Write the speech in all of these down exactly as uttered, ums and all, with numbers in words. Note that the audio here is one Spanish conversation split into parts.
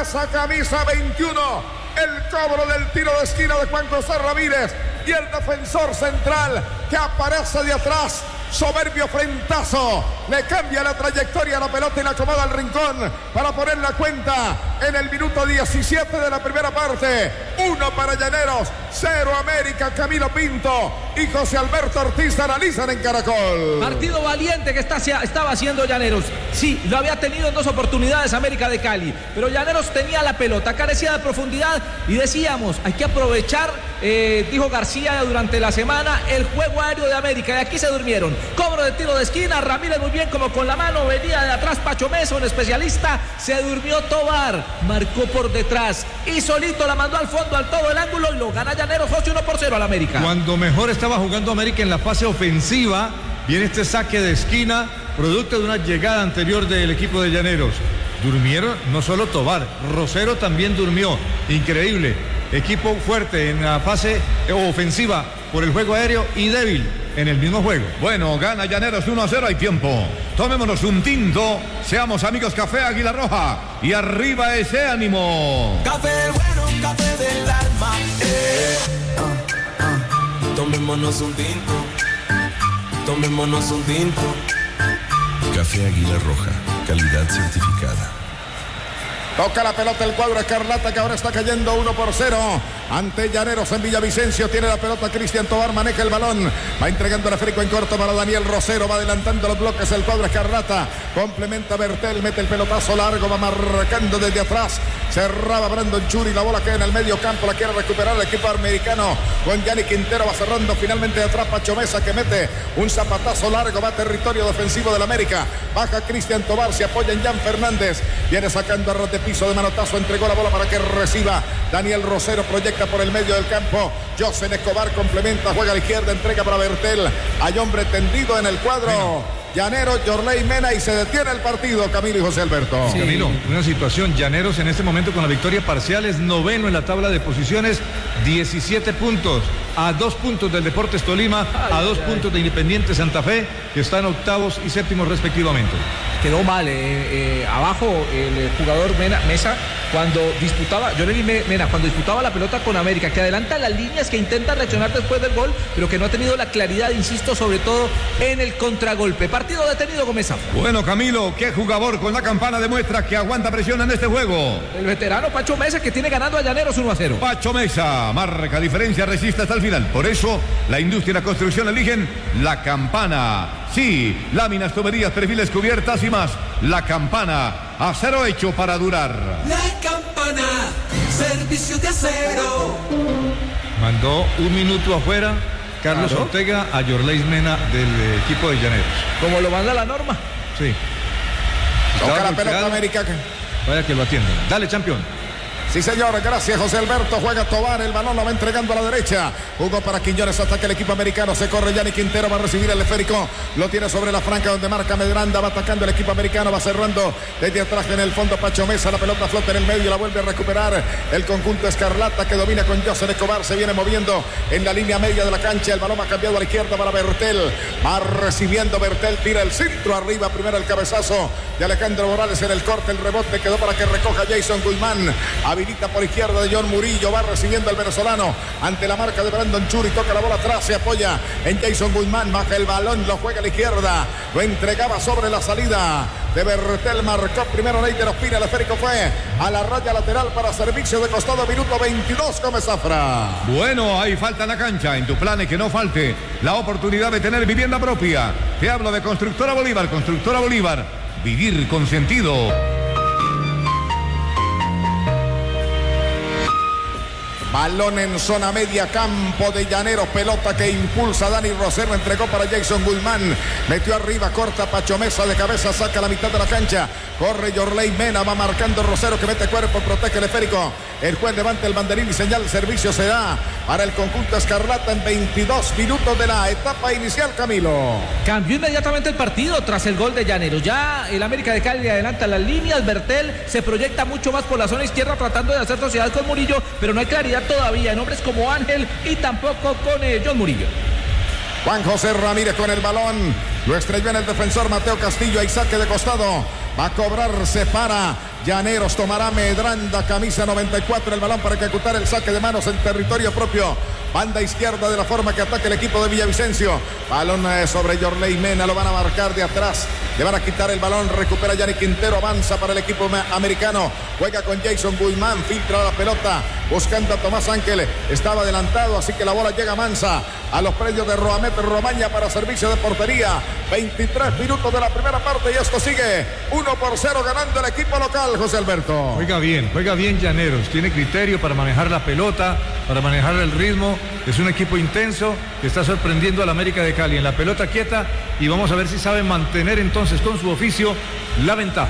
esa camisa veintiuno. El cobro del tiro de esquina de Juan José Ramírez y el defensor central que aparece de atrás. Soberbio frentazo, le cambia la trayectoria a la pelota y la acomoda al rincón para poner la cuenta en el minuto diecisiete de la primera parte. Uno para Llaneros, cero América. Camilo Pinto y José Alberto Ortiz analizan en Caracol. Partido valiente que está, estaba haciendo Llaneros. Sí, lo había tenido en dos oportunidades América de Cali, pero Llaneros tenía la pelota, carecía de profundidad y decíamos, hay que aprovechar, eh, dijo García durante la semana, el juego aéreo de América, y aquí se durmieron. Cobro de tiro de esquina, Ramírez muy bien como con la mano, venía de atrás Pacho Mesa, un especialista, se durmió Tobar, marcó por detrás y solito la mandó al fondo, al todo el ángulo y lo gana Llaneros ocho uno por cero al América. Cuando mejor estaba jugando América en la fase ofensiva, viene este saque de esquina, producto de una llegada anterior del equipo de Llaneros. Durmieron no solo Tobar, Rosero también durmió, increíble. Equipo fuerte en la fase ofensiva por el juego aéreo y débil en el mismo juego. Bueno, gana Llaneros uno a cero, hay tiempo. Tomémonos un tinto, seamos amigos Café Águila Roja y arriba ese ánimo. Café bueno, café del alma. Eh. Uh, uh. Tomémonos un tinto, tomémonos un tinto. Café Águila Roja, calidad certificada. Toca la pelota el cuadro escarlata que ahora está cayendo uno por cero ante Llaneros en Villavicencio. Tiene la pelota Cristian Tobar, maneja el balón, va entregando el esférico en corto para Daniel Rosero, va adelantando los bloques el cuadro escarlata, complementa Bertel, mete el pelotazo largo, va marcando desde atrás, cerraba Brandon Churi, la bola queda en el medio campo, la quiere recuperar el equipo americano con Yanni Quintero, va cerrando finalmente de atrás Pacho Mesa que mete un zapatazo largo, va a territorio defensivo del América, baja Cristian Tobar, se apoya en Jan Fernández, viene sacando a rote piso de manotazo, entregó la bola para que reciba Daniel Rosero, proyecta por el medio del campo, José Escobar complementa, juega a la izquierda, entrega para Bertel, hay hombre tendido en el cuadro Mena. Llanero, Yorley Mena y se detiene el partido, Camilo y José Alberto. Sí. Camilo, una situación, Llaneros en este momento con la victoria parcial es noveno en la tabla de posiciones, diecisiete puntos, a dos puntos del Deportes Tolima, ay, a dos ay, puntos de Independiente Santa Fe, que están octavos y séptimos respectivamente. Quedó mal, eh, eh, abajo el jugador Mena, Mesa, cuando disputaba, yo le vi Mena, cuando disputaba la pelota con América, que adelanta las líneas, que intenta reaccionar después del gol, pero que no ha tenido la claridad, insisto, sobre todo en el contragolpe. Partido detenido, Gómez Zafra. Bueno, Camilo, qué jugador con la campana demuestra que aguanta presión en este juego. El veterano Pacho Mesa, que tiene ganando a Llaneros uno a cero. Pacho Mesa, marca diferencia, resiste hasta el final. Por eso, la industria y la construcción eligen la campana. Sí, láminas, tuberías, perfiles, cubiertas y más. La campana, acero hecho para durar. La campana, servicio de acero. Mandó un minuto afuera Carlos claro. Ortega a Yorley Mena del eh, equipo de Llaneros. Como lo manda la norma. Sí. Toca la pelota América. Vaya que lo atienden. Dale, campeón. Sí, señor, gracias José Alberto, juega Tobar, el balón lo va entregando a la derecha, jugó para Quiñones, ataca el equipo americano, se corre Yanni Quintero, va a recibir el esférico, lo tiene sobre la franca donde marca Medranda, va atacando el equipo americano, va cerrando desde atrás en el fondo Pacho Mesa, la pelota flota en el medio, la vuelve a recuperar el conjunto escarlata que domina con José Escobar, se viene moviendo en la línea media de la cancha, el balón va cambiado a la izquierda para Bertel, va recibiendo Bertel, tira el centro arriba, primero el cabezazo de Alejandro Morales en el corte, el rebote quedó para que recoja Jason Guzmán, habilita por izquierda de John Murillo, va recibiendo el venezolano ante la marca de Brandon Churi, toca la bola atrás, se apoya en Jason Guzmán, baja el balón, lo juega a la izquierda, lo entregaba sobre la salida de Bertel, marcó primero Neiter Ospina, el esférico fue a la raya lateral para servicio de costado, minuto veintidós, Gómez Zafra. Bueno, ahí falta en la cancha, en tu plan que no falte la oportunidad de tener vivienda propia. Te hablo de Constructora Bolívar, Constructora Bolívar, vivir con sentido. Balón en zona media, campo de Llaneros, pelota que impulsa Dani Rosero, entregó para Jason Guzmán, metió arriba, corta Pacho Mesa de cabeza, saca la mitad de la cancha, corre Yorley Mena, va marcando Rosero que mete cuerpo, protege el esférico, el juez levanta el banderín y señal, servicio se da para el conjunto escarlata en veintidós minutos de la etapa inicial, Camilo. Cambió inmediatamente el partido tras el gol de Llaneros, ya el América de Cali adelanta las líneas, Bertel se proyecta mucho más por la zona izquierda tratando de hacer sociedad con Murillo, pero no hay claridad todavía en hombres como Ángel y tampoco con eh, John Murillo. Juan José Ramírez con el balón, lo estrelló en el defensor Mateo Castillo, hay saque de costado, va a cobrar, se para Llaneros tomará Medranda, camisa noventa y cuatro, el balón para ejecutar el saque de manos en territorio propio. Banda izquierda de la forma que ataca el equipo de Villavicencio. Balón eh, sobre Yorley Mena, lo van a marcar de atrás. Le van a quitar el balón, recupera Yannick Quintero, avanza para el equipo americano. Juega con Jason Guzmán, filtra la pelota, buscando a Tomás Ángel. Estaba adelantado, así que la bola llega mansa a los predios de Roamet Romaña para servicio de portería. veintitrés minutos de la primera parte y esto sigue uno por cero ganando el equipo local, José Alberto. Juega bien, juega bien Llaneros, tiene criterio para manejar la pelota, para manejar el ritmo. Es un equipo intenso que está sorprendiendo al América de Cali en la pelota quieta y vamos a ver si sabe mantener entonces con su oficio la ventaja.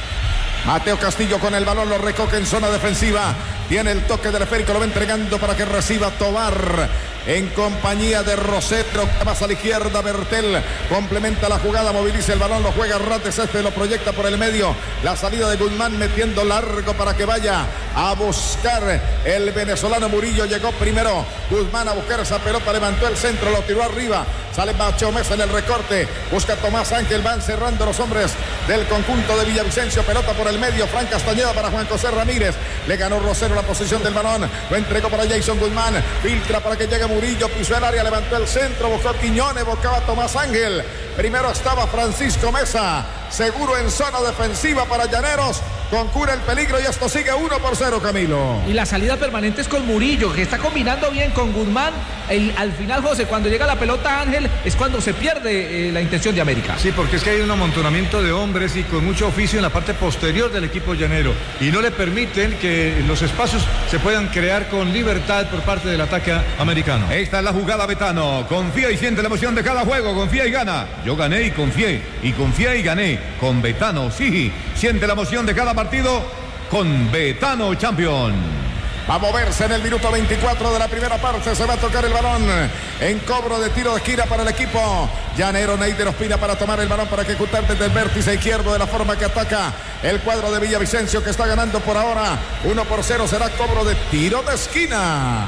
Mateo Castillo con el balón, lo recoge en zona defensiva. Tiene el toque del esférico, lo va entregando para que reciba Tobar en compañía de Rosero. Más a la izquierda, Bertel complementa la jugada, moviliza el balón, lo juega Rates, este lo proyecta por el medio. La salida de Guzmán metiendo largo para que vaya a buscar el venezolano Murillo. Llegó primero Guzmán a buscar esa pelota, levantó el centro, lo tiró arriba. Sale Pacho Mesa en el recorte, busca a Tomás Ángel, van cerrando los hombres del conjunto de Villavicencio. Pelota por el medio, Fran Castañeda para Juan José Ramírez. Le ganó Rosero la posición del balón, lo entregó para Jason Guzmán, filtra para que llegue Murillo, pisó el área, levantó el centro, buscó Quiñones, buscaba a Tomás Ángel. Primero estaba Francisco Mesa, seguro en zona defensiva para Llaneros. Concura el peligro y esto sigue uno por cero, Camilo. Y la salida permanente es con Murillo, que está combinando bien con Guzmán. El, al final, José, cuando llega la pelota Ángel, es cuando se pierde eh, la intención de América. Sí, porque es que hay un amontonamiento de hombres y con mucho oficio en la parte posterior del equipo llanero. Y no le permiten que los espacios se puedan crear con libertad por parte del ataque americano. Esta es la jugada, Betano. Confía y siente la emoción de cada juego. Confía y gana. Yo gané y confié. Y confié y gané. Con Betano, sí. Siente la emoción de cada partido con Betano Champion. Va a moverse en el minuto veinticuatro de la primera parte. Se va a tocar el balón en cobro de tiro de esquina para el equipo llanero. Neider Ospina para tomar el balón para ejecutar desde el vértice izquierdo de la forma que ataca el cuadro de Villavicencio, que está ganando por ahora uno por cero. Será cobro de tiro de esquina.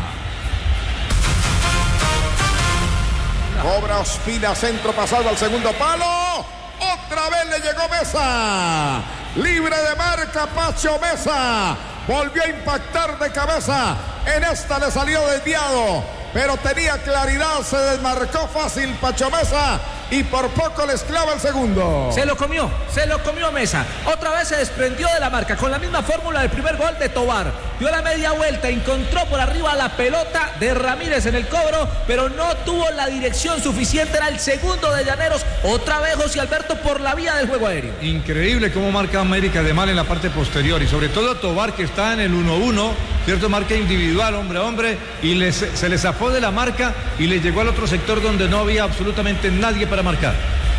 Cobra Ospina, centro pasado al segundo palo. Otra vez le llegó Mesa. Libre de marca Pacho Mesa. Volvió a impactar de cabeza. En esta le salió desviado, pero tenía claridad. Se desmarcó fácil Pacho Mesa y por poco les clava el segundo. Se lo comió, se lo comió Mesa. Otra vez se desprendió de la marca con la misma fórmula del primer gol de Tobar. Dio la media vuelta, encontró por arriba la pelota de Ramírez en el cobro, pero no tuvo la dirección suficiente. Era el segundo de Llaneros. Otra vez José Alberto por la vía del juego aéreo. Increíble cómo marca América de mal en la parte posterior y sobre todo Tobar, que está en el uno uno, cierto, marca individual, hombre a hombre, y les, se le zafó de la marca y le llegó al otro sector donde no había absolutamente nadie para marcar.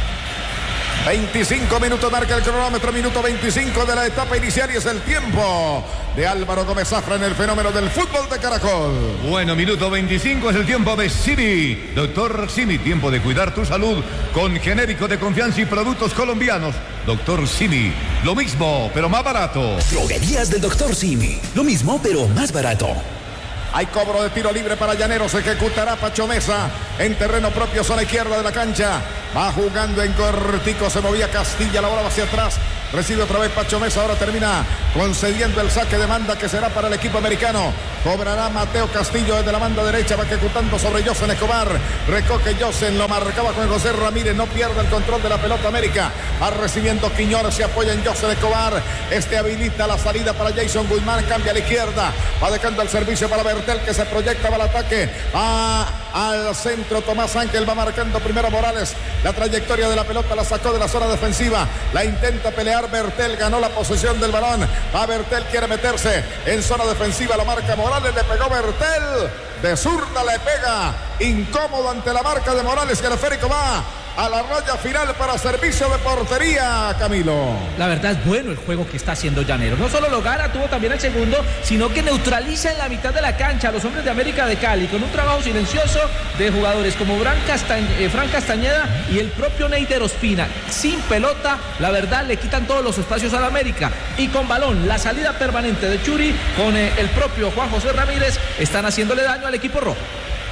veinticinco minutos marca el cronómetro, minuto veinticinco de la etapa inicial y es el tiempo de Álvaro Gómez Zafra en el fenómeno del fútbol de Caracol. Bueno, minuto veinticinco es el tiempo de Simi. Doctor Simi, tiempo de cuidar tu salud con genérico de confianza y productos colombianos. Doctor Simi, lo mismo, pero más barato. Droguerías del Doctor Simi, lo mismo, pero más barato. Hay cobro de tiro libre para Llaneros. Ejecutará Pacho Mesa en terreno propio, zona izquierda de la cancha. Va jugando en cortico. Se movía Castilla. La bola va hacia atrás. Recibe otra vez Pacho Mesa. Ahora termina concediendo el saque de banda que será para el equipo americano. Cobrará Mateo Castillo desde la banda derecha. Va ejecutando sobre Yosen Escobar. Recoge Yosen. Lo marcaba con José Ramírez. No pierde el control de la pelota América. Va recibiendo Quiñones. Se apoya en Yosen Escobar. Este habilita la salida para Jason Guzmán. Cambia a la izquierda. Va dejando el servicio para Bertel, que se proyecta para el ataque. Va al centro Tomás Ángel. Va marcando primero Morales. La trayectoria de la pelota la sacó de la zona defensiva. La intenta pelear Bertel. Ganó la posesión del balón. Va Bertel, quiere meterse en zona defensiva. Lo marca Morales. Le pegó Bertel. De zurda le pega. Incómodo ante la marca de Morales. Que el esférico va a la raya final para servicio de portería, Camilo. La verdad es bueno el juego que está haciendo Llaneros. No solo lo gana, tuvo también el segundo, sino que neutraliza en la mitad de la cancha a los hombres de América de Cali, con un trabajo silencioso de jugadores como Fran Castañ eh, Fran Castañeda y el propio Neider Ospina. Sin pelota, la verdad, le quitan todos los espacios a la América. Y con balón, la salida permanente de Churi con eh, el propio Juan José Ramírez están haciéndole daño al equipo rojo.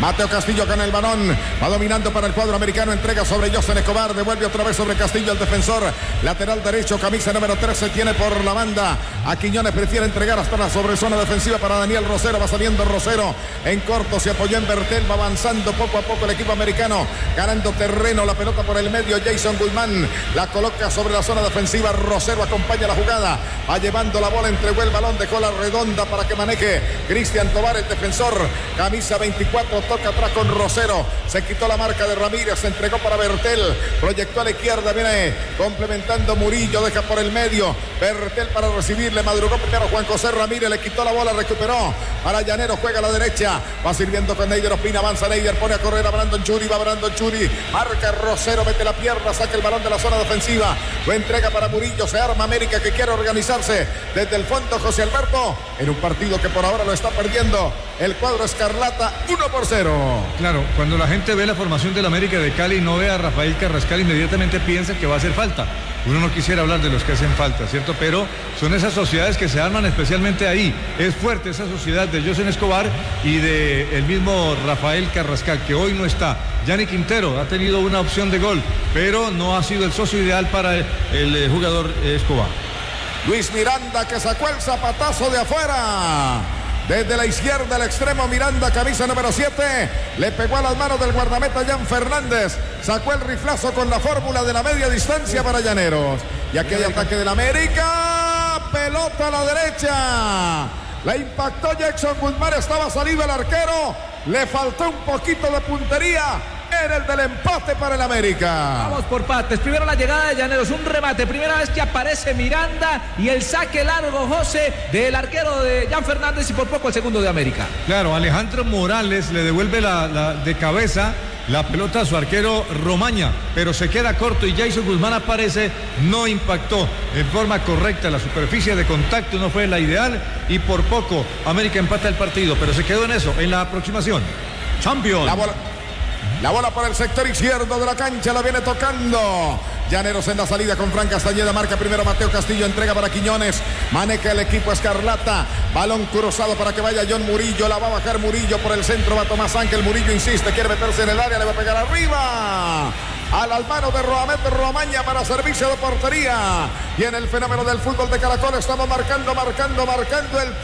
Mateo Castillo con el balón, va dominando para el cuadro americano, entrega sobre José Escobar, devuelve otra vez sobre Castillo, el defensor, lateral derecho, camisa número trece, tiene por la banda a Quiñones, prefiere entregar hasta la sobrezona defensiva para Daniel Rosero, va saliendo Rosero, en corto se apoyó en Bertel, va avanzando poco a poco el equipo americano, ganando terreno, la pelota por el medio, Jason Guzmán, la coloca sobre la zona defensiva, Rosero acompaña la jugada, va llevando la bola, entregó el balón, dejó la redonda para que maneje Cristian Tobar, el defensor, camisa veinticuatro, toca atrás con Rosero, se quitó la marca de Ramírez, se entregó para Bertel, proyectó a la izquierda, viene complementando Murillo, deja por el medio, Bertel para recibirle, madrugó primero Juan José Ramírez, le quitó la bola, recuperó para Llaneros, juega a la derecha, va sirviendo con Neider Ospina, avanza Neider, pone a correr a Brandon Churi, va Brandon Churi, marca Rosero, mete la pierna, saca el balón de la zona defensiva, lo entrega para Murillo, se arma América que quiere organizarse desde el fondo, José Alberto, en un partido que por ahora lo está perdiendo el cuadro escarlata uno por cero. Claro, cuando la gente ve la formación del América de Cali y no ve a Rafael Carrascal, inmediatamente piensa que va a hacer falta. Uno no quisiera hablar de los que hacen falta, ¿cierto? Pero son esas sociedades que se arman especialmente ahí. Es fuerte esa sociedad de José Escobar y de el mismo Rafael Carrascal, que hoy no está. Yannick Quintero ha tenido una opción de gol, pero no ha sido el socio ideal para el, el jugador Escobar. Luis Miranda que sacó el zapatazo de afuera. Desde la izquierda al extremo, Miranda, camisa número siete, le pegó a las manos del guardameta Jan Fernández, sacó el riflazo con la fórmula de la media distancia para Llaneros. Y aquí hay ataque del América, pelota a la derecha, la impactó Jackson Guzmán, estaba salido el arquero, le faltó un poquito de puntería. Era el del empate para el América. Vamos por partes. Primero la llegada de Llaneros, un remate. Primera vez que aparece Miranda y el saque largo, José, del arquero de Jan Fernández y por poco el segundo de América. Claro, Alejandro Morales le devuelve la, la de cabeza la pelota a su arquero Romaña, pero se queda corto y Jason Guzmán aparece, no impactó en forma correcta, la superficie de contacto no fue la ideal y por poco América empata el partido, pero se quedó en eso, en la aproximación. Champions. La bola. La bola por el sector izquierdo de la cancha, la viene tocando Llaneros en la salida con Fran Castañeda, marca primero Mateo Castillo, entrega para Quiñones, maneja el equipo escarlata, balón cruzado para que vaya John Murillo, la va a bajar Murillo por el centro, va Tomás Ángel, Murillo insiste, quiere meterse en el área, le va a pegar arriba a las manos de Roamet Romaña para servicio de portería. Y en el fenómeno del fútbol de Caracol estamos marcando, marcando, marcando el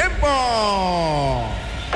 tiempo.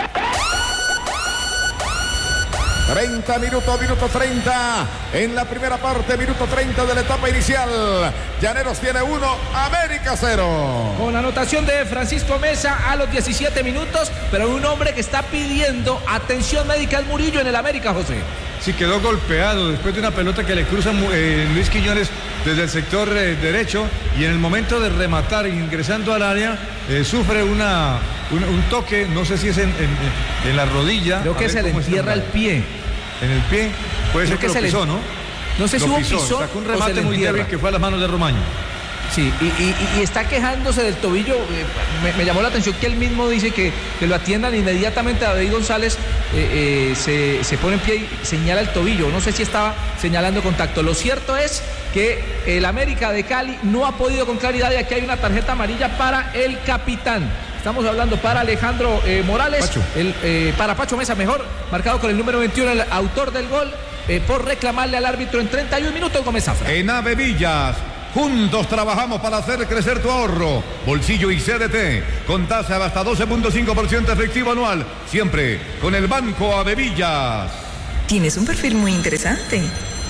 treinta minutos, minuto treinta en la primera parte, minuto treinta de la etapa inicial. Llaneros tiene uno, América cero. Con anotación de Francisco Mesa a los diecisiete minutos, pero un hombre que está pidiendo atención médica al Murillo en el América, José. Sí, quedó golpeado después de una pelota que le cruza eh, Luis Quiñones desde el sector eh, derecho y en el momento de rematar ingresando al área eh, sufre una, un, un toque, no sé si es en, en, en la rodilla. Creo que se le entierra el pie. En el pie, puede Creo ser que, que lo se pisó, le... ¿no? No sé si lo hubo pisó, pisón sacó un o remate se le muy entierra. débil que fue a las manos de Romaño. Sí, y, y, y está quejándose del tobillo. Eh, me, me llamó la atención que él mismo dice que, que lo atiendan inmediatamente. David González eh, eh, se, se pone en pie y señala el tobillo. No sé si estaba señalando contacto. Lo cierto es que el América de Cali no ha podido con claridad y aquí hay una tarjeta amarilla para el capitán. Estamos hablando para Alejandro eh, Morales, Pacho. El, eh, para Pacho Mesa, mejor, marcado con el número veintiuno, el autor del gol, eh, por reclamarle al árbitro en treinta y un minutos, Gómez Zafra. En Ave Villas, juntos trabajamos para hacer crecer tu ahorro. Bolsillo y C D T, con tasa de hasta doce punto cinco por ciento efectivo anual, siempre con el Banco Ave Villas. Tienes un perfil muy interesante.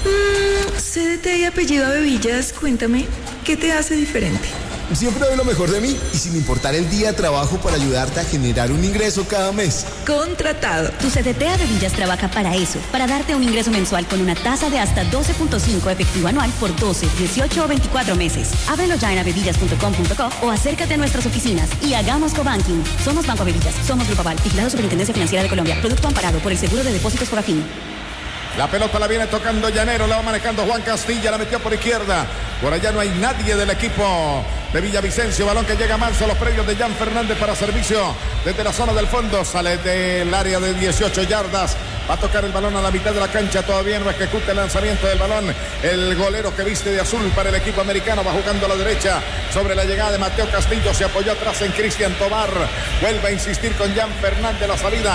Mm, C D T y apellido Ave Villas, cuéntame, ¿qué te hace diferente? Siempre doy lo mejor de mí y sin importar el día trabajo para ayudarte a generar un ingreso cada mes. Contratado. Tu C D T Ave Villas trabaja para eso, para darte un ingreso mensual con una tasa de hasta doce punto cinco efectivo anual por doce, dieciocho o veinticuatro meses. Ábrelo ya en avevillas punto com punto co o acércate a nuestras oficinas y hagamos cobanking. Somos Banco Ave Villas, somos Grupo Aval, vigilado Superintendencia Financiera de Colombia, producto amparado por el Seguro de Depósitos Fogafín. La pelota la viene tocando Llaneros, la va manejando Juan Castilla, la metió por izquierda. Por allá no hay nadie del equipo de Villavicencio. Balón que llega manso a los predios de Jan Fernández para servicio desde la zona del fondo. Sale del área de dieciocho yardas. Va a tocar el balón a la mitad de la cancha. Todavía no ejecuta el lanzamiento del balón. El golero que viste de azul para el equipo americano va jugando a la derecha sobre la llegada de Mateo Castillo. Se apoyó atrás en Cristian Tobar. Vuelve a insistir con Jan Fernández. La salida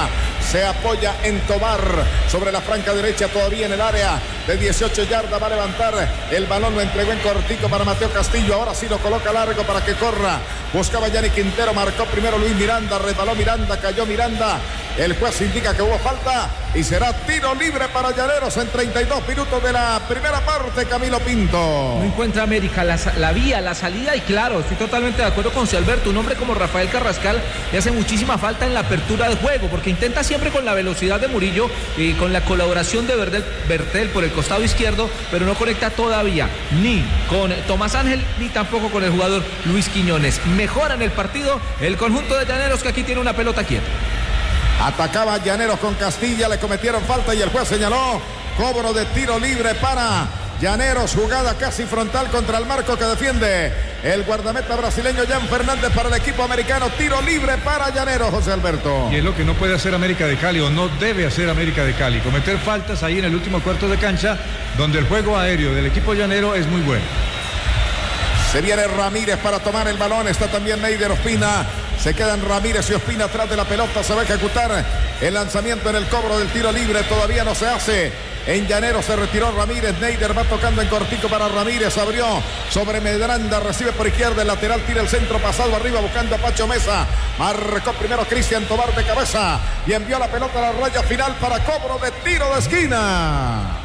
se apoya en Tobar sobre la franca derecha, todavía en el área de dieciocho yardas, va a levantar el balón, lo entregó en cortico para Mateo Castillo, ahora sí lo coloca largo para que corra, buscaba Yanni Quintero, marcó primero Luis Miranda, resbaló Miranda, cayó Miranda, el juez indica que hubo falta y será tiro libre para Llaneros en treinta y dos minutos de la primera parte. Camilo Pinto. No encuentra América la, la vía, la salida, y claro, estoy totalmente de acuerdo con Alberto, un hombre como Rafael Carrascal le hace muchísima falta en la apertura del juego, porque intenta siempre con la velocidad de Murillo y con la colaboración de Bertel, Bertel por el costado izquierdo, pero no conecta todavía ni con Tomás Ángel ni tampoco con el jugador Luis Quiñones. Mejora en el partido el conjunto de Llaneros, que aquí tiene una pelota quieta. Atacaba Llaneros con Castilla, le cometieron falta y el juez señaló cobro de tiro libre para Llaneros, jugada casi frontal contra el marco que defiende el guardameta brasileño Jan Fernández para el equipo americano. Tiro libre para Llaneros, José Alberto. Y es lo que no puede hacer América de Cali, o no debe hacer América de Cali, cometer faltas ahí en el último cuarto de cancha, donde el juego aéreo del equipo llanero es muy bueno. Se viene Ramírez para tomar el balón, está también Neider Ospina. Se quedan Ramírez y Ospina atrás de la pelota. Se va a ejecutar el lanzamiento en el cobro del tiro libre. Todavía no se hace. En Llaneros se retiró Ramírez. Neider va tocando en cortico para Ramírez. Abrió sobre Medranda. Recibe por izquierda. El lateral tira el centro pasado arriba buscando a Pacho Mesa. Marcó primero Cristian Tobar de cabeza. Y envió la pelota a la raya final para cobro de tiro de esquina.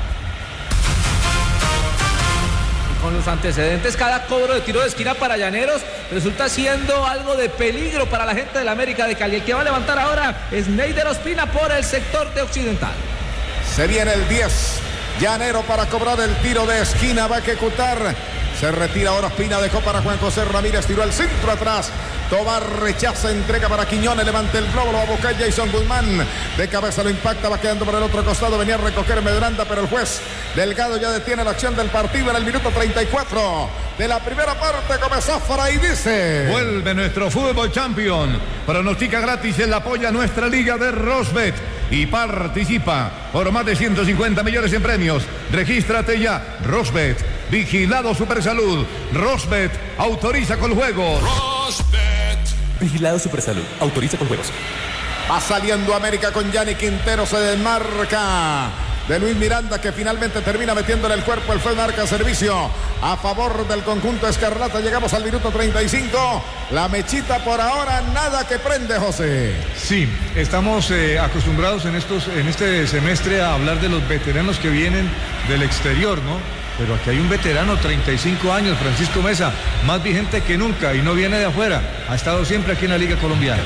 Con los antecedentes, cada cobro de tiro de esquina para Llaneros resulta siendo algo de peligro para la gente de la América de Cali. El que va a levantar ahora es Neider Ospina por el sector de occidental. Se viene el diez. Llanero para cobrar el tiro de esquina. Va a ejecutar. Se retira ahora Ospina. Dejó para Juan José Ramírez. Tiró el centro atrás. Tobar rechaza, entrega para Quiñones, levanta el globo, lo va a buscar Jason Guzmán, de cabeza lo impacta, va quedando por el otro costado, venía a recoger Medranda, pero el juez Delgado ya detiene la acción del partido en el minuto treinta y cuatro de la primera parte. Comenzó Fray, dice: vuelve nuestro fútbol champion, pronostica gratis en la apoya nuestra liga de Rosbet y participa por más de ciento cincuenta millones en premios. Regístrate ya. Rosbet, vigilado Supersalud. Rosbet, autoriza con juegos. Rosbet. Vigilado Supersalud. Autoriza con juegos. Va saliendo América con Yanni Quintero. Se desmarca de Luis Miranda, que finalmente termina metiéndole el cuerpo. El fue marca servicio a favor del conjunto escarlata. Llegamos al minuto treinta y cinco. La mechita por ahora nada que prende, José. Sí, estamos eh, acostumbrados en, estos, en este semestre a hablar de los veteranos que vienen del exterior, ¿no? Pero aquí hay un veterano, treinta y cinco años, Francisco Mesa, más vigente que nunca y no viene de afuera. Ha estado siempre aquí en la Liga Colombiana.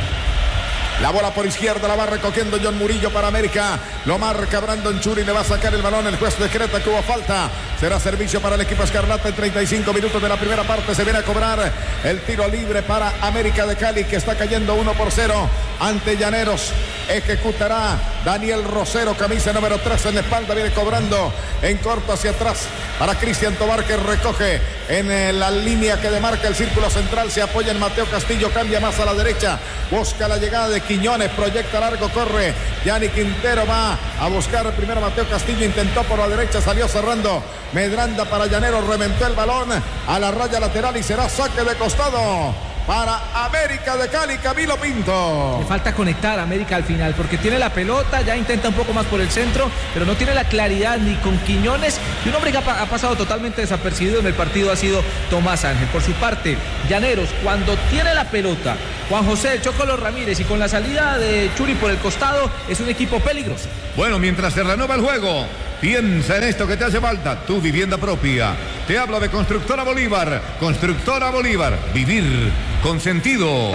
La bola por izquierda la va recogiendo John Murillo para América. Lo marca Brandon Churi, le va a sacar el balón. El juez decreta que hubo falta. Será servicio para el equipo escarlata en treinta y cinco minutos de la primera parte. Se viene a cobrar el tiro libre para América de Cali, que está cayendo uno por cero ante Llaneros. Ejecutará Daniel Rosero, camisa número tres en la espalda. Viene cobrando en corto hacia atrás para Cristian Tobar, que recoge en la línea que demarca el círculo central. Se apoya en Mateo Castillo, cambia más a la derecha. Busca la llegada de Quiñones, proyecta largo, corre Yanni Quintero, va a buscar primero Mateo Castillo, intentó por la derecha, salió cerrando Medranda para Llaneros, reventó el balón a la raya lateral y será saque de costado para América de Cali. Camilo Pinto. Le falta conectar a América al final, porque tiene la pelota, ya intenta un poco más por el centro, pero no tiene la claridad ni con Quiñones, y un hombre que ha, ha pasado totalmente desapercibido en el partido ha sido Tomás Ángel. Por su parte, Llaneros, cuando tiene la pelota, Juan José El Chocolo Ramírez, y con la salida de Churi por el costado, es un equipo peligroso. Bueno, mientras se renueva el juego, piensa en esto que te hace falta, tu vivienda propia. Te hablo de Constructora Bolívar. Constructora Bolívar, vivir con sentido.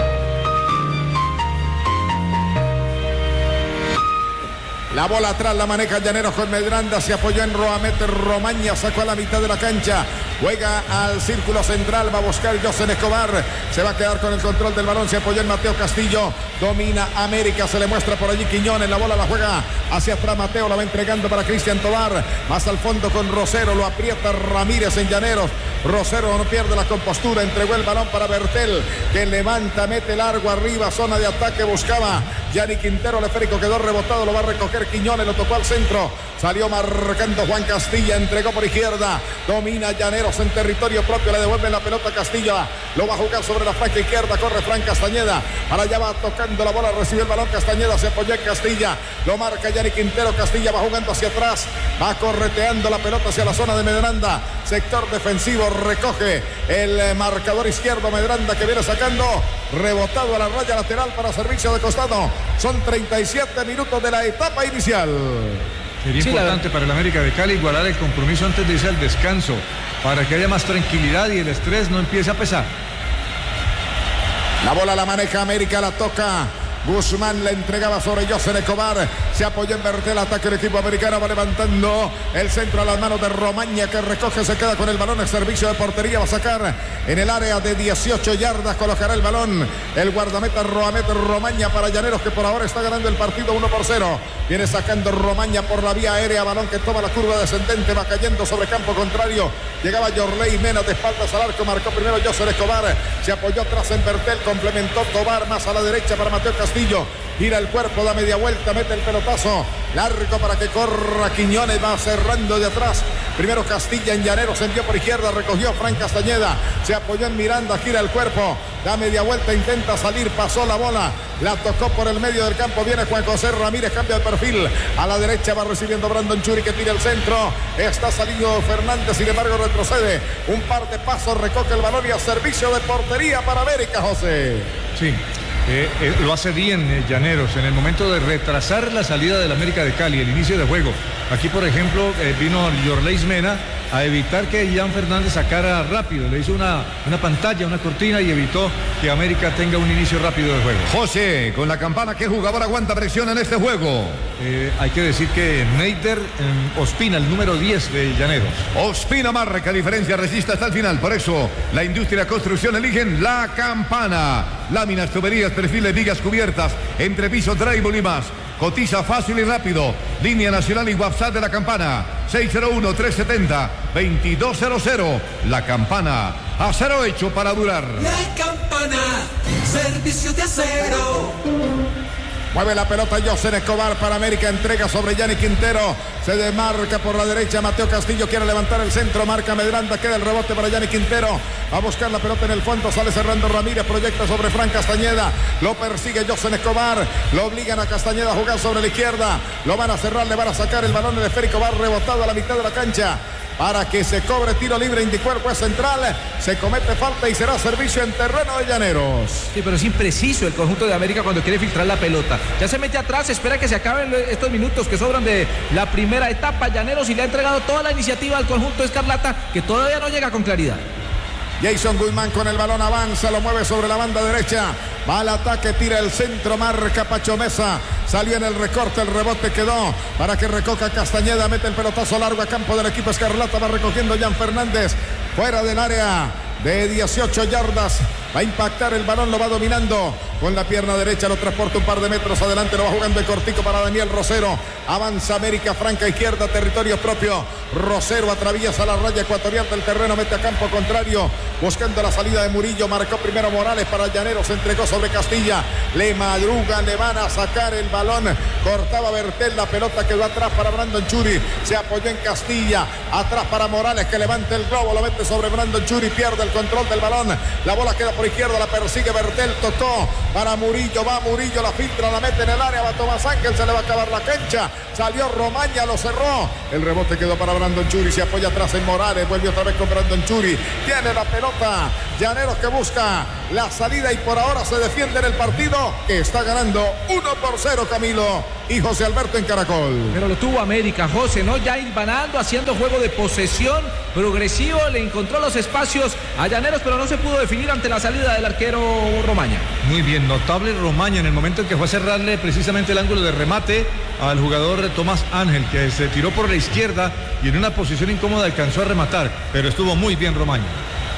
La bola atrás la maneja Llaneros con Medranda, se apoyó en Roamete, Romaña sacó a la mitad de la cancha, juega al círculo central, va a buscar José Escobar, se va a quedar con el control del balón, se apoyó en Mateo Castillo, domina América, se le muestra por allí Quiñones, la bola la juega hacia atrás Mateo, la va entregando para Cristian Tobar, más al fondo con Rosero, lo aprieta Ramírez en Llaneros, Rosero no pierde la compostura, entregó el balón para Bertel, que levanta, mete largo arriba, zona de ataque, buscaba Yanni Quintero, el esférico quedó rebotado, lo va a recoger Quiñones, lo tocó al centro. Salió marcando Juan Castilla, entregó por izquierda. Domina Llaneros en territorio propio, le devuelve la pelota a Castilla. Lo va a jugar sobre la franja izquierda, corre Fran Castañeda. Para allá va tocando la bola, recibe el balón Castañeda, se apoya en Castilla. Lo marca Yanni Quintero, Castilla va jugando hacia atrás. Va correteando la pelota hacia la zona de Medranda. Sector defensivo, recoge el marcador izquierdo Medranda que viene sacando. Rebotado a la raya lateral para servicio de costado. Son treinta y siete minutos de la etapa inicial. Sería sí, importante la... para el América de Cali igualar el compromiso antes de irse al descanso, para que haya más tranquilidad y el estrés no empiece a pesar. La bola la maneja América, la toca Guzmán, le entregaba sobre José Escobar. Se apoyó en Bertel, ataque el equipo americano, va levantando el centro a las manos de Romaña, que recoge, se queda con el balón en servicio de portería, va a sacar en el área de dieciocho yardas, colocará el balón el guardameta Roamet Romaña para Llaneros, que por ahora está ganando el partido uno por cero. Viene sacando Romaña por la vía aérea, balón que toma la curva descendente, va cayendo sobre campo contrario. Llegaba Yorley Mena de espaldas al arco, marcó primero José Escobar, se apoyó atrás en Bertel, complementó Tobar más a la derecha para Mateo Castillo. Gira el cuerpo, da media vuelta, mete el pelotazo largo para que corra Quiñones, va cerrando de atrás. Primero Castilla en Llaneros, envió por izquierda, recogió Fran Castañeda, se apoyó en Miranda, gira el cuerpo, da media vuelta, intenta salir, pasó la bola, la tocó por el medio del campo, viene Juan José Ramírez, cambia de perfil, a la derecha va recibiendo Brandon Churi que tira el centro, está salido Fernández, sin embargo retrocede, un par de pasos, recoge el balón y a servicio de portería para América, José. Sí. Eh, eh, lo hace bien eh, Llaneros en el momento de retrasar la salida del América de Cali, el inicio de juego. Aquí, por ejemplo, eh, vino Yorley Mena a evitar que Jan Fernández sacara rápido. Le hizo una, una pantalla, una cortina y evitó que América tenga un inicio rápido de juego. José, con la campana, ¿qué jugador aguanta presión en este juego? Eh, hay que decir que Neider eh, Ospina, el número diez de Llaneros. Ospina marca diferencia, resiste hasta el final. Por eso, la industria de la construcción eligen la campana. Láminas, tuberías, perfiles, vigas cubiertas, entrepiso, drywall y más. Cotiza fácil y rápido. Línea nacional y WhatsApp de la campana. seis cero uno, tres siete cero, dos dos cero cero. La campana. Acero hecho para durar. La campana. Servicio de acero. Mueve la pelota José Escobar para América, entrega sobre Yanni Quintero, se demarca por la derecha, Mateo Castillo quiere levantar el centro, marca Medranda, queda el rebote para Yanni Quintero, va a buscar la pelota en el fondo, sale cerrando Ramírez, proyecta sobre Fran Castañeda, lo persigue José Escobar, lo obligan a Castañeda a jugar sobre la izquierda, lo van a cerrar, le van a sacar el balón, el esférico va rebotado a la mitad de la cancha, para que se cobre tiro libre, indicó el juez central, se comete falta y será servicio en terreno de Llaneros. Sí, pero es impreciso el conjunto de América cuando quiere filtrar la pelota. Ya se mete atrás, espera que se acaben estos minutos que sobran de la primera etapa. Llaneros y le ha entregado toda la iniciativa al conjunto escarlata, que todavía no llega con claridad. Jason Guzmán con el balón avanza, lo mueve sobre la banda derecha, va al ataque, tira el centro, marca Pacho Mesa, salió en el recorte, el rebote quedó para que recoja Castañeda, mete el pelotazo largo a campo del equipo escarlata, va recogiendo Jan Fernández, fuera del área de dieciocho yardas, va a impactar el balón, lo va dominando con la pierna derecha, lo transporta un par de metros adelante, lo va jugando el cortico para Daniel Rosero, avanza América, franca izquierda, territorio propio, Rosero atraviesa la raya ecuatorial del terreno, mete a campo contrario, buscando la salida de Murillo, marcó primero Morales para Llaneros, entregó sobre Castilla, le madrugan, le van a sacar el balón, cortaba Bertel, la pelota quedó atrás para Brandon Churi, se apoyó en Castilla, atrás para Morales que levanta el globo, lo mete sobre Brandon Churi, pierde el control del balón, la bola queda por izquierda, la persigue Bertel, tocó para Murillo, va Murillo, la filtra, la mete en el área, va Tomás Ángel, se le va a acabar la cancha, salió Romaña, lo cerró, el rebote quedó para Brandon Churi, se apoya atrás en Morales, vuelve otra vez con Brandon Churi, tiene la pelota, Llaneros que busca la salida y por ahora se defiende en el partido, que está ganando uno por cero Camilo y José Alberto en Caracol. Pero lo tuvo América, José, ¿no? Ya hilvanando, haciendo juego de posesión progresivo, le encontró los espacios a Llaneros, pero no se pudo definir ante la salida del arquero Romaña. Muy bien, notable Romaña en el momento en que fue a cerrarle precisamente el ángulo de remate al jugador Tomás Ángel, que se tiró por la izquierda y en una posición incómoda alcanzó a rematar, pero estuvo muy bien Romaña.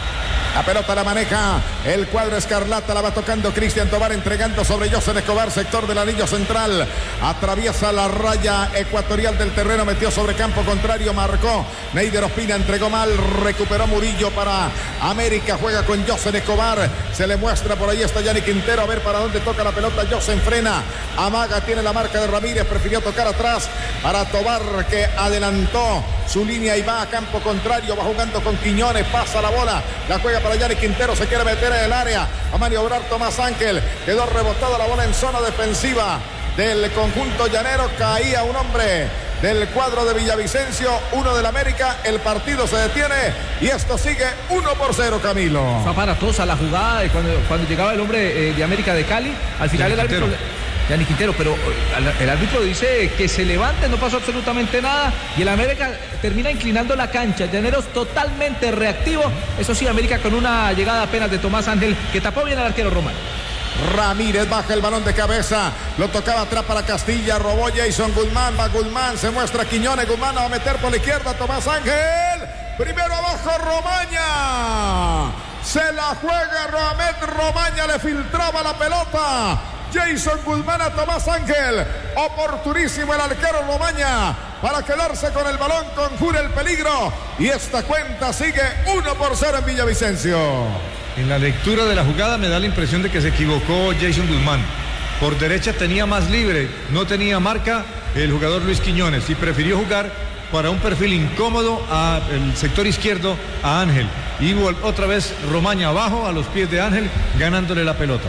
La pelota la maneja el cuadro escarlata, la va tocando Cristian Tobar, entregando sobre José Escobar, sector del anillo central. Atraviesa la raya ecuatorial del terreno, metió sobre campo contrario, marcó Neider Ospina, entregó mal, recuperó Murillo para América, juega con José Escobar, se le muestra por ahí, está Yannick Quintero, a ver para dónde toca la pelota. José frena, amaga, tiene la marca de Ramírez, prefirió tocar atrás para Tobar, que adelantó su línea y va a campo contrario, va jugando con Quiñones, pasa la bola, la juega para Yannick Quintero, se quiere meter en el área, a maniobrar Tomás Ángel, quedó rebotada la bola en zona defensiva del conjunto llanero, caía un hombre del cuadro de Villavicencio, uno del América, el partido se detiene y esto sigue uno por cero, Camilo. Fue aparatosa la jugada de cuando, cuando llegaba el hombre eh, de América de Cali, al final el árbitro... Yannick Quintero, pero el árbitro dice que se levante, no pasó absolutamente nada y el América termina inclinando la cancha. Llaneros totalmente reactivo, eso sí, América con una llegada apenas de Tomás Ángel que tapó bien al arquero Román. Ramírez baja el balón de cabeza, lo tocaba atrás para Castilla, robó Jason Guzmán, va Guzmán, se muestra Quiñones, Guzmán va a meter por la izquierda, Tomás Ángel, primero abajo Romaña, se la juega Roamet Romaña, le filtraba la pelota. Jason Guzmán a Tomás Ángel, oportunísimo el arquero Romaña para quedarse con el balón, conjura el peligro y esta cuenta sigue uno por cero en Villavicencio. En la lectura de la jugada me da la impresión de que se equivocó Jason Guzmán. Por derecha tenía más libre, no tenía marca el jugador Luis Quiñones y prefirió jugar para un perfil incómodo al sector izquierdo a Ángel. Y otra vez Romaña abajo a los pies de Ángel ganándole la pelota.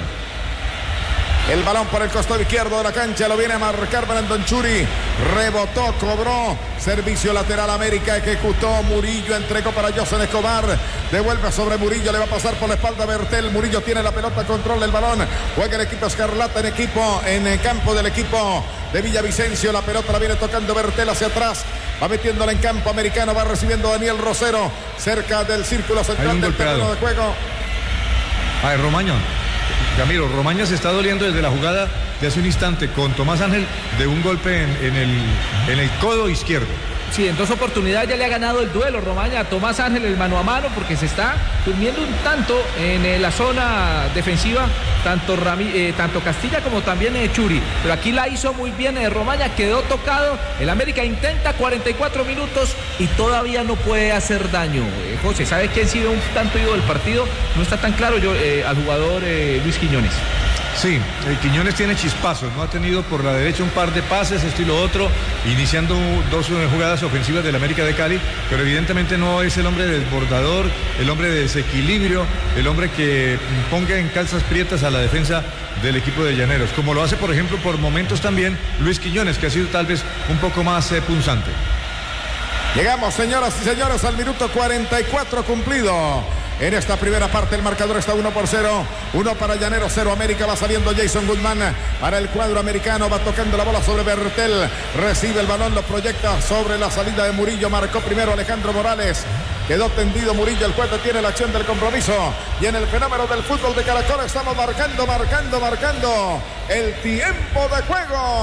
El balón por el costado izquierdo de la cancha, lo viene a marcar Brandon Churi, rebotó, cobró, servicio lateral América, ejecutó Murillo, entregó para José Escobar, devuelve sobre Murillo, le va a pasar por la espalda Bertel, Murillo tiene la pelota, controla el balón, juega el equipo escarlata en equipo, en el campo del equipo de Villavicencio, la pelota la viene tocando Bertel hacia atrás, va metiéndola en campo americano, va recibiendo Daniel Rosero, cerca del círculo central del terreno de juego. Ay, Romaño. Camilo, Romaña se está doliendo desde la jugada de hace un instante con Tomás Ángel de un golpe en, en, el, en el codo izquierdo. Sí, en dos oportunidades ya le ha ganado el duelo Romaña a Tomás Ángel el mano a mano porque se está durmiendo un tanto en eh, la zona defensiva, tanto, Rami, eh, tanto Castilla como también eh, Churi. Pero aquí la hizo muy bien eh, Romaña, quedó tocado. El América intenta cuarenta y cuatro minutos y todavía no puede hacer daño. Eh, José, ¿sabe quién sí ve un tanto ido del partido? No está tan claro yo eh, al jugador eh, Luis Quiñones. Sí, el Quiñones tiene chispazos, no ha tenido por la derecha un par de pases, estilo otro, iniciando dos jugadas ofensivas del América de Cali, pero evidentemente no es el hombre desbordador, el hombre de desequilibrio, el hombre que ponga en calzas prietas a la defensa del equipo de Llaneros, como lo hace por ejemplo por momentos también Luis Quiñones, que ha sido tal vez un poco más eh, punzante. Llegamos, señoras y señores, al minuto cuarenta y cuatro cumplido. En esta primera parte el marcador está uno por cero. uno para Llaneros, cero América. Va saliendo Jason Guzmán para el cuadro americano. Va tocando la bola sobre Bertel. Recibe el balón, lo proyecta sobre la salida de Murillo. Marcó primero Alejandro Morales. Quedó tendido Murillo. El juez tiene la acción del compromiso. Y en el fenómeno del fútbol de Caracol estamos marcando, marcando, marcando el tiempo de juego.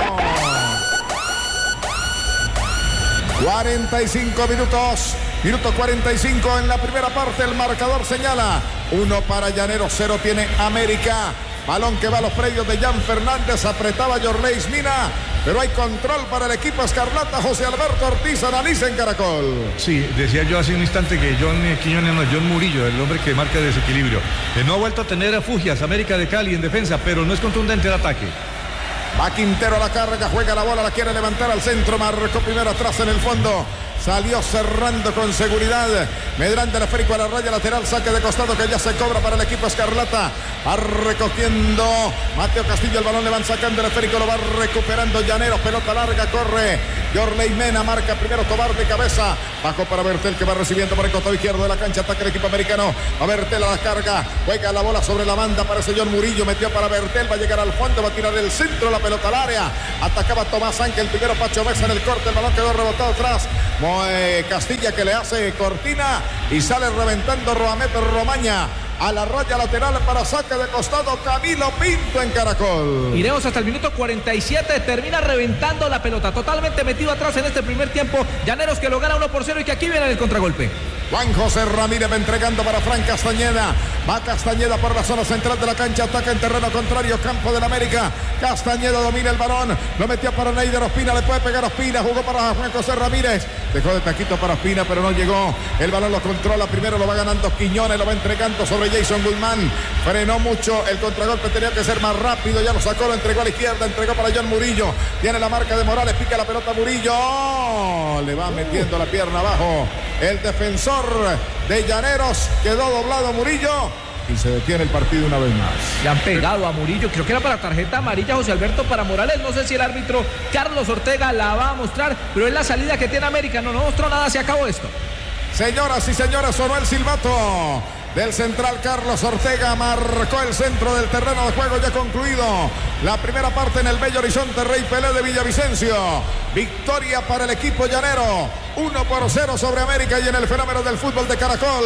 cuarenta y cinco minutos. Minuto cuarenta y cinco en la primera parte. El marcador señala uno para Llaneros, cero tiene América. Balón que va a los predios de Jan Fernández. Apretaba Yorleis Mina. Pero hay control para el equipo escarlata. José Alberto Ortiz analiza en Caracol. Sí, decía yo hace un instante que John Quiñones, no, John Murillo, el hombre que marca desequilibrio. Eh, no ha vuelto a tener a Fugias, América de Cali en defensa, pero no es contundente el ataque. Va Quintero a la carga, juega la bola, la quiere levantar al centro, marcó primero atrás en el fondo. Salió cerrando con seguridad. Medrán del esférico a la raya lateral, saque de costado que ya se cobra para el equipo escarlata. Va recogiendo Mateo Castillo, el balón le van sacando el esférico, lo va recuperando Llaneros, pelota larga, corre Yorley Mena, marca primero Tobar de cabeza, bajo para Bertel que va recibiendo por el costado izquierdo de la cancha, ataca el equipo americano. A Bertel a la carga, juega la bola sobre la banda, aparece John Murillo, metió para Bertel, va a llegar al fondo, va a tirar el centro, la pelota al área, atacaba Tomás Ángel, primero Pacho Mesa en el corte, el balón quedó rebotado atrás. Castilla que le hace cortina y sale reventando Roamet Romaña a la raya lateral para saque de costado Camilo Pinto en Caracol. Iremos hasta el minuto cuarenta y siete, termina reventando la pelota, totalmente metido atrás en este primer tiempo. Llaneros que lo gana uno por cero y que aquí viene el contragolpe. Juan José Ramírez va entregando para Fran Castañeda. Va Castañeda por la zona central de la cancha. Ataca en terreno contrario. Campo del América. Castañeda domina el balón. Lo metió para Neider Ospina. Le puede pegar Ospina. Jugó para Juan José Ramírez. Dejó de taquito para Ospina, pero no llegó. El balón lo controla. Primero lo va ganando Quiñones. Lo va entregando sobre Jason Guzmán. Frenó mucho. El contragolpe tenía que ser más rápido. Ya lo sacó. Lo entregó a la izquierda. Entregó para John Murillo. Tiene la marca de Morales. Pica la pelota Murillo. Oh, le va metiendo la pierna abajo. El defensor de Llaneros quedó doblado Murillo y se detiene el partido una vez más. Le han pegado a Murillo, creo que era para tarjeta amarilla José Alberto para Morales, no sé si el árbitro Carlos Ortega la va a mostrar, pero es la salida que tiene América, no, no mostró nada, se acabó esto. Señoras y señores, sonó el silbato del central Carlos Ortega, marcó el centro del terreno de juego, ya concluido la primera parte en el Bello Horizonte Rey Pelé de Villavicencio. Victoria para el equipo llanero, uno por cero sobre América, y en el fenómeno del fútbol de Caracol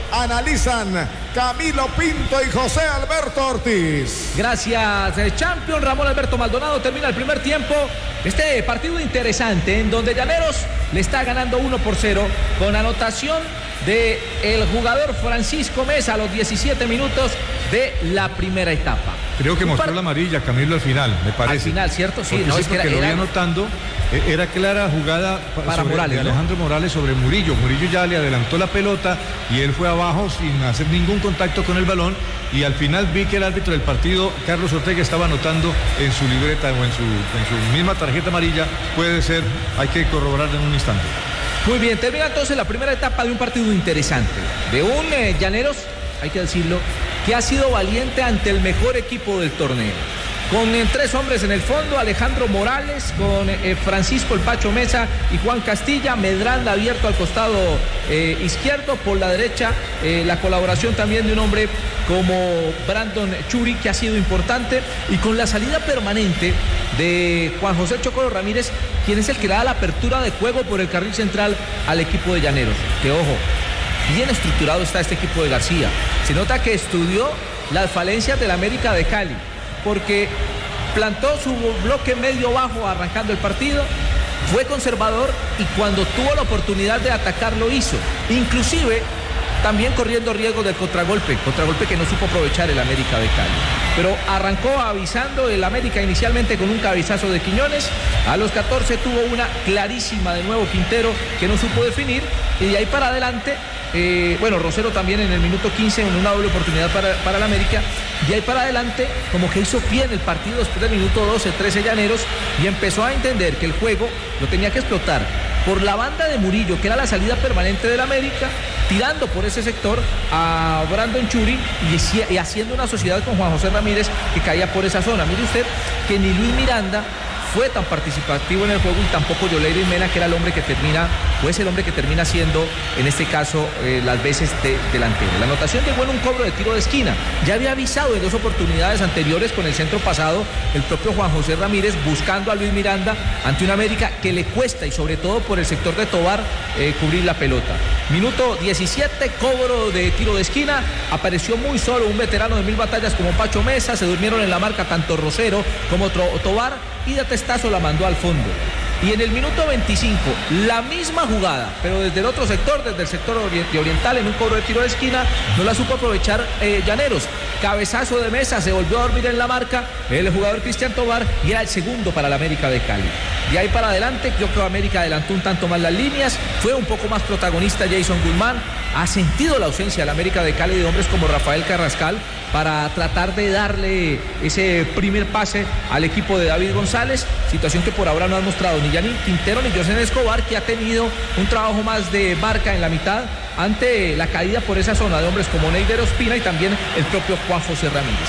analizan Camilo Pinto y José Alberto Ortiz. Gracias, el champion Ramón Alberto Maldonado. Termina el primer tiempo. Este partido interesante en donde Llaneros le está ganando uno por cero con anotación de el jugador Francisco Mesa a los diecisiete minutos de la primera etapa. Creo que mostró la amarilla Camilo al final, me parece. Al final, ¿cierto? Sí, porque no, sí, es que porque era, lo vi era... anotando. Era clara jugada para sobre, Morales, de Alejandro ¿no? Morales sobre Murillo. Murillo ya le adelantó la pelota y él fue abajo sin hacer ningún contacto con el balón. Y al final vi que el árbitro del partido, Carlos Ortega, estaba anotando en su libreta o en su, en su misma tarjeta amarilla. Puede ser, hay que corroborar en un instante. Muy bien, termina entonces la primera etapa de un partido interesante. De un eh, Llaneros, hay que decirlo, que ha sido valiente ante el mejor equipo del torneo. Con eh, tres hombres en el fondo, Alejandro Morales, con eh, Francisco El Pacho Mesa y Juan Castilla, Medranda abierto al costado eh, izquierdo, por la derecha eh, la colaboración también de un hombre como Brandon Churi, que ha sido importante, y con la salida permanente de Juan José Chocolo Ramírez, quien es el que le da la apertura de juego por el carril central al equipo de Llaneros, que ojo, bien estructurado está este equipo de García. Se nota que estudió las falencias del América de Cali, porque plantó su bloque medio bajo arrancando el partido, fue conservador y cuando tuvo la oportunidad de atacar lo hizo, inclusive también corriendo riesgo del contragolpe, contragolpe que no supo aprovechar el América de Cali. Pero arrancó avisando el América inicialmente con un cabezazo de Quiñones, a los catorce tuvo una clarísima de nuevo Quintero que no supo definir, y de ahí para adelante, eh, bueno, Rosero también en el minuto quince en una doble oportunidad para, para el América, de ahí para adelante como que hizo bien el partido después del minuto doce, trece Llaneros, y empezó a entender que el juego lo tenía que explotar por la banda de Murillo, que era la salida permanente del América, tirando por ese sector a Brandon Churi y, y haciendo una sociedad con Juan José Ramírez que caía por esa zona. Mire usted que ni Luis Miranda fue tan participativo en el juego y tampoco Yoleiris Mena, que era el hombre que termina, o es el hombre que termina siendo, en este caso, eh, las veces de delantero. La anotación llegó en un cobro de tiro de esquina. Ya había avisado en dos oportunidades anteriores con el centro pasado el propio Juan José Ramírez, buscando a Luis Miranda ante una América que le cuesta, y sobre todo por el sector de Tobar, eh, cubrir la pelota. Minuto diecisiete, cobro de tiro de esquina. Apareció muy solo un veterano de mil batallas como Pacho Mesa. Se durmieron en la marca tanto Rosero como Tobar, y de testazo la mandó al fondo. Y en el minuto veinticinco, la misma jugada, pero desde el otro sector, desde el sector de Oriental, en un cobro de tiro de esquina, no la supo aprovechar eh, Llaneros. Cabezazo de Mesa, se volvió a dormir en la marca el jugador Cristian Tobar, y era el segundo para la América de Cali. De ahí para adelante, creo que América adelantó un tanto más las líneas, fue un poco más protagonista Jason Guzmán, ha sentido la ausencia de la América de Cali de hombres como Rafael Carrascal, para tratar de darle ese primer pase al equipo de David González, situación que por ahora no han mostrado ni Yanin Quintero ni José Escobar, que ha tenido un trabajo más de marca en la mitad ante la caída por esa zona de hombres como Neider Ospina y también el propio Juan José Ramírez.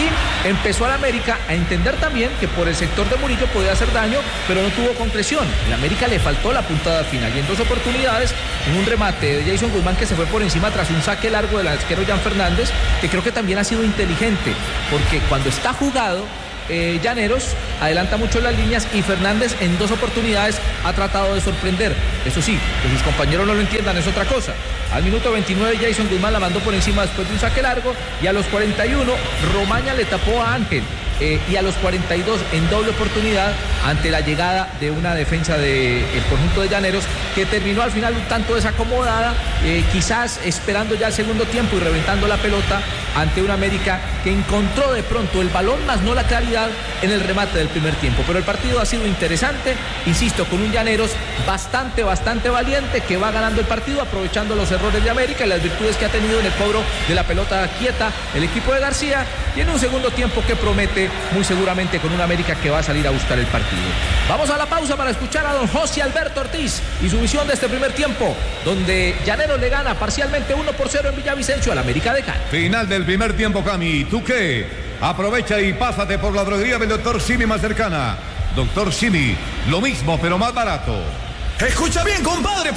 Y empezó a la América a entender también que por el sector de Murillo podía hacer daño, pero no tuvo concreción. A la América le faltó la puntada final, y en dos oportunidades, en un remate de Jason Guzmán que se fue por encima tras un saque largo del arquero Jan Fernández, que creo que también ha sido inteligente, porque cuando está jugado, Eh, Llaneros adelanta mucho las líneas, y Fernández en dos oportunidades ha tratado de sorprender. Eso sí, que sus compañeros no lo entiendan es otra cosa. Al minuto veintinueve Jason Guzmán la mandó por encima después de un saque largo, y a los cuarenta y uno Romaña le tapó a Ángel, eh, y a los cuarenta y dos en doble oportunidad ante la llegada de una defensa del conjunto de Llaneros que terminó al final un tanto desacomodada, eh, quizás esperando ya el segundo tiempo y reventando la pelota ante una América que encontró de pronto el balón más no la claridad en el remate del primer tiempo. Pero el partido ha sido interesante, insisto, con un Llaneros bastante, bastante valiente que va ganando el partido aprovechando los errores de América y las virtudes que ha tenido en el cobro de la pelota quieta el equipo de García. Tiene un segundo tiempo que promete muy seguramente con una América que va a salir a buscar el partido. Vamos a la pausa para escuchar a don José Alberto Ortiz y su visión de este primer tiempo, donde Llaneros le gana parcialmente uno por cero en Villavicencio al América de Cali. Final del primer tiempo, Cami. ¿Tú qué? Aprovecha y pásate por la droguería del doctor Simi más cercana. doctor Simi, lo mismo pero más barato. Escucha bien, compadre.